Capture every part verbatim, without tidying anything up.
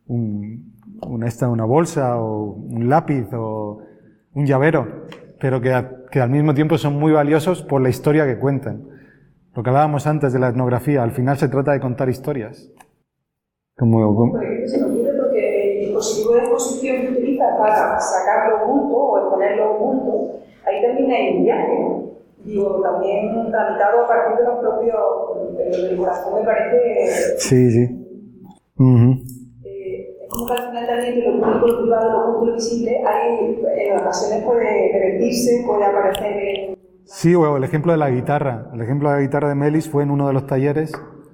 un, un esta, una bolsa o un lápiz o un llavero, pero que, a, que al mismo tiempo son muy valiosos por la historia que cuentan. Lo que hablábamos antes de la etnografía, al final se trata de contar historias. Como, como... Por ejemplo, se me ocurre porque el dispositivo de exposición que utiliza para sacarlo junto o exponerlo junto, ahí también hay un viaje. Digo, también tramitado a partir de los propios, del corazón me parece... Sí, sí. Uh-huh. Eh, es como que al final también de lo público, lo privado, lo oculto, lo visible, hay, en ocasiones puede revertirse, puede aparecer en... Sí, o el ejemplo de la guitarra. El ejemplo de la guitarra de Melis fue en uno de los talleres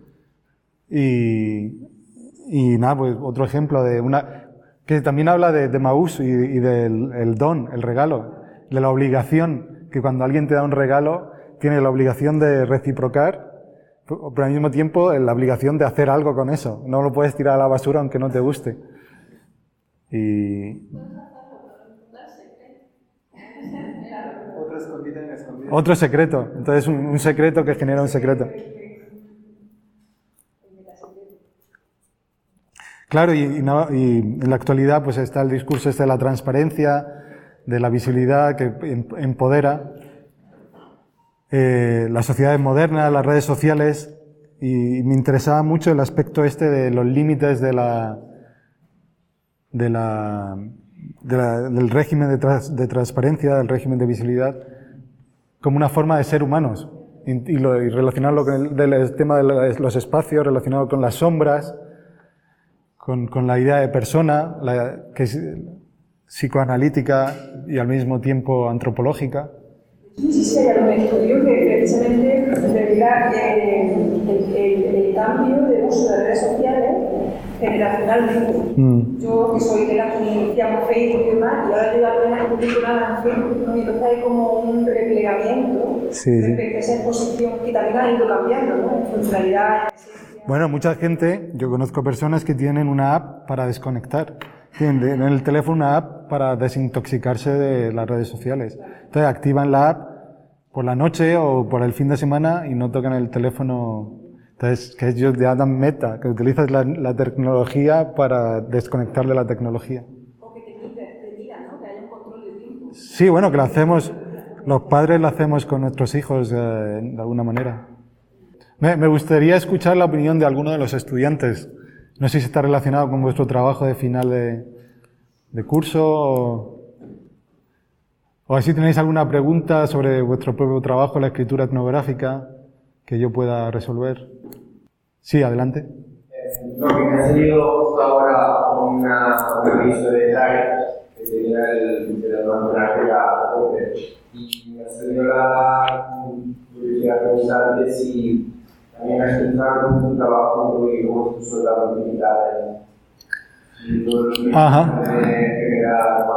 y, y nada, pues otro ejemplo de una... que también habla de, de Maús y, y del el don, el regalo, de la obligación, que cuando alguien te da un regalo tiene la obligación de reciprocar, pero al mismo tiempo la obligación de hacer algo con eso. No lo puedes tirar a la basura aunque no te guste. Y... Otro escondite en escondite. Otro secreto. Entonces un, un secreto que genera un secreto. Claro, y, y, no, y en la actualidad pues está el discurso este de la transparencia, de la visibilidad que empodera. Eh, las sociedades modernas, las redes sociales, y me interesaba mucho el aspecto este de los límites de la, de la, de la del régimen de, trans, de transparencia, del régimen de visibilidad, como una forma de ser humanos, y, y, lo, y relacionarlo con el, del, el tema de los espacios, relacionado con las sombras, con, con la idea de persona, la, que es psicoanalítica y al mismo tiempo antropológica. Sí, sí, sí, hay algún estudio que precisamente revela eh, el, el, el cambio de uso de redes sociales generacionalmente. Mm. Yo, que soy de la que iniciamos Facebook y demás, y ahora yo apenas publico nada en Facebook, ¿no? Y entonces hay como un replegamiento sí, sí. respecto a esa exposición que también ha ido cambiando, ¿no? En funcionalidad, en esencia. Bueno, mucha gente, yo conozco personas que tienen una app para desconectar. Tienen en el teléfono una app para desintoxicarse de las redes sociales. Entonces activan la app por la noche o por el fin de semana y no tocan el teléfono. Entonces, que ellos ya dan meta, que utilizas la, la tecnología para desconectar de la tecnología. O que te quites, te digan, ¿no? Que haya un control de tiempo. Sí, bueno, que lo hacemos, los padres lo hacemos con nuestros hijos eh, de alguna manera. Me, me gustaría escuchar la opinión de alguno de los estudiantes. No sé si está relacionado con vuestro trabajo de final de, de curso o, o si tenéis alguna pregunta sobre vuestro propio trabajo, la escritura etnográfica, que yo pueda resolver. Sí, adelante. Eh, lo que me ha salido justo ahora una, un aviso de Drive que tenía el de la naturaleza a tope y me ha salido la curiosidad de preguntarte si también has pensado en tu trabajo de cómo es tu soldado militar y todo lo que Ajá. genera.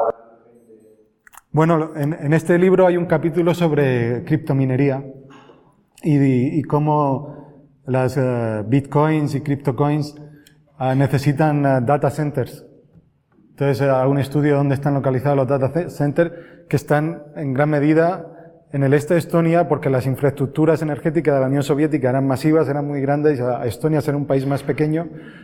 Bueno, en, en este libro hay un capítulo sobre criptominería y, y, y cómo las uh, bitcoins y criptocoins uh, necesitan uh, data centers. Entonces, uh, hay un estudio donde están localizados los data centers que están en gran medida en el este de Estonia, porque las infraestructuras energéticas de la Unión Soviética eran masivas, eran muy grandes, y Estonia, ser un país más pequeño,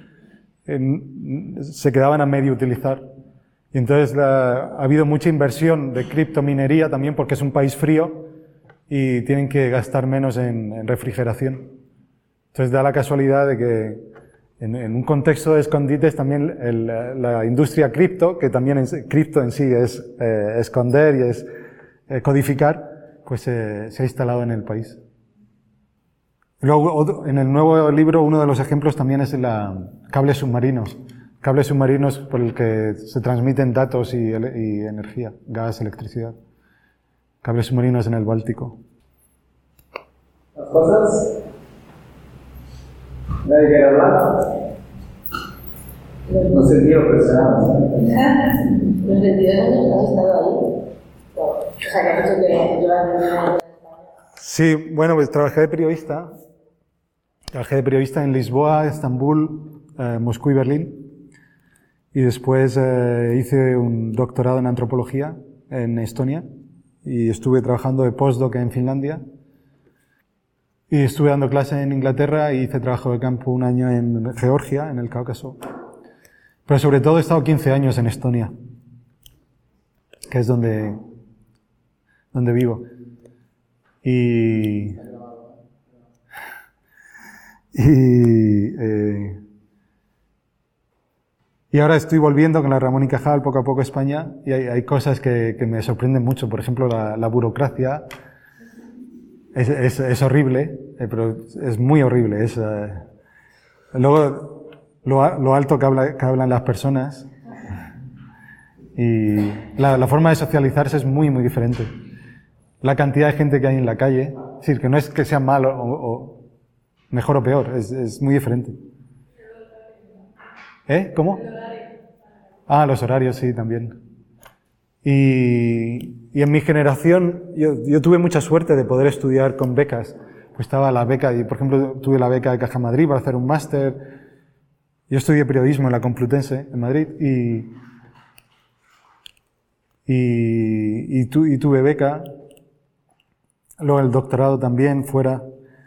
en, se quedaban a medio utilizar. Y entonces la, ha habido mucha inversión de criptominería también porque es un país frío y tienen que gastar menos en, en refrigeración. Entonces da la casualidad de que en, en un contexto de escondites también el, la industria cripto, que también es, cripto en sí es eh, esconder y es eh, codificar, pues eh, se ha instalado en el país. Luego, en el nuevo libro, uno de los ejemplos también es la cables submarinos. Cables submarinos por el que se transmiten datos y, y energía, gas, electricidad. Cables submarinos en el Báltico. ¿Las cosas? ¿Nadie quiere hablar? No sentido presionado. Los veintidós años que has estado ahí. O sea, que has hecho que llevas... Sí, bueno, pues trabajé de periodista. Trabajé de periodista en Lisboa, Estambul, eh, Moscú y Berlín. Y después eh, hice un doctorado en antropología en Estonia. Y estuve trabajando de postdoc en Finlandia. Y estuve dando clase en Inglaterra y hice trabajo de campo un año en Georgia, en el Cáucaso. Pero sobre todo he estado quince años en Estonia, que es donde, donde vivo. Y, y, eh, y ahora estoy volviendo con la Ramón y Cajal poco a poco a España, y hay, hay cosas que, que me sorprenden mucho. Por ejemplo, la, la burocracia es, es, es horrible, eh, pero es muy horrible. Es, eh, luego, lo, lo alto que, habla, que hablan las personas, y la, la forma de socializarse es muy, muy diferente. La cantidad de gente que hay en la calle, es decir, que no es que sea malo o, o mejor o peor, es, es muy diferente. ¿Eh? ¿Cómo? Ah, los horarios, sí, también. Y, y en mi generación, yo, yo tuve mucha suerte de poder estudiar con becas. Pues estaba la beca, y por ejemplo tuve la beca de Caja Madrid para hacer un máster. Yo estudié periodismo en la Complutense, en Madrid, y, y, y, tu, y tuve beca. Luego el doctorado también, fuera.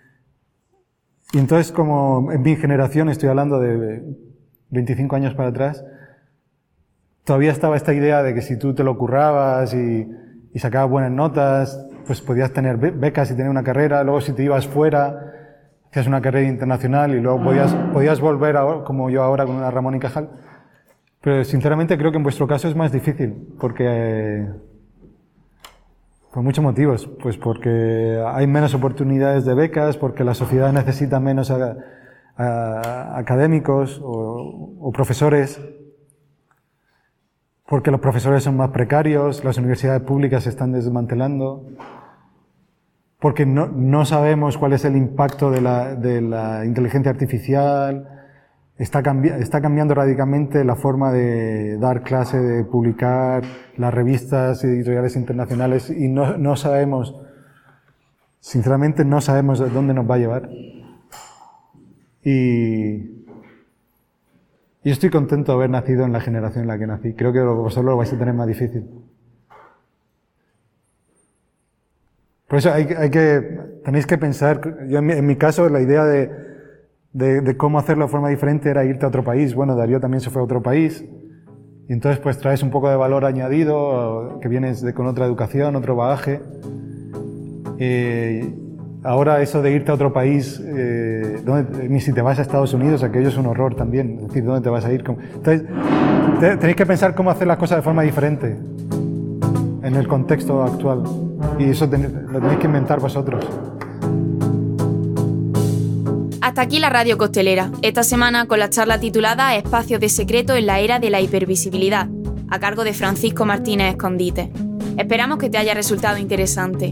Y entonces, como en mi generación, estoy hablando de veinticinco años para atrás, todavía estaba esta idea de que si tú te lo currabas y, y sacabas buenas notas, pues podías tener becas y tener una carrera. Luego, si te ibas fuera, hacías una carrera internacional y luego podías, podías volver, a, como yo ahora, con una Ramón y Cajal. Pero sinceramente creo que en vuestro caso es más difícil, porque... Por muchos motivos, pues porque hay menos oportunidades de becas, porque la sociedad necesita menos a, a, académicos o, o profesores, porque los profesores son más precarios, las universidades públicas se están desmantelando, porque no, no sabemos cuál es el impacto de la, de la inteligencia artificial. Está, cambi está cambiando radicalmente la forma de dar clase, de publicar, las revistas editoriales internacionales, y no, no sabemos, sinceramente no sabemos de dónde nos va a llevar. Y yo estoy contento de haber nacido en la generación en la que nací. Creo que vosotros lo vais a tener más difícil. Por eso hay, hay que, tenéis que pensar, yo en mi, en mi caso la idea de De, de cómo hacerlo de forma diferente era irte a otro país. Bueno, Darío también se fue a otro país, y entonces pues traes un poco de valor añadido, que vienes de, con otra educación, otro bagaje. Eh, ahora eso de irte a otro país, eh, ¿dónde, ni si te vas a Estados Unidos, aquello es un horror también, es decir, ¿dónde te vas a ir? Entonces te, tenéis que pensar cómo hacer las cosas de forma diferente en el contexto actual, y eso ten, lo tenéis que inventar vosotros. Hasta aquí la Radio Costelera, esta semana con la charla titulada Espacios de secreto en la era de la hipervisibilidad, a cargo de Francisco Martínez Escondite. Esperamos que te haya resultado interesante.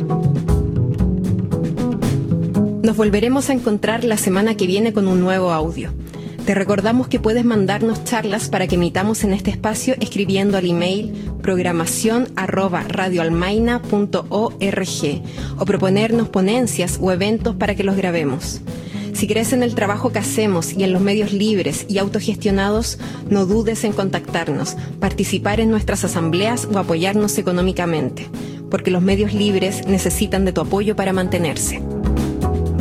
Nos volveremos a encontrar la semana que viene con un nuevo audio. Te recordamos que puedes mandarnos charlas para que emitamos en este espacio escribiendo al email programación arroba radioalmaina punto org o proponernos ponencias o eventos para que los grabemos. Si crees en el trabajo que hacemos y en los medios libres y autogestionados, no dudes en contactarnos, participar en nuestras asambleas o apoyarnos económicamente, porque los medios libres necesitan de tu apoyo para mantenerse.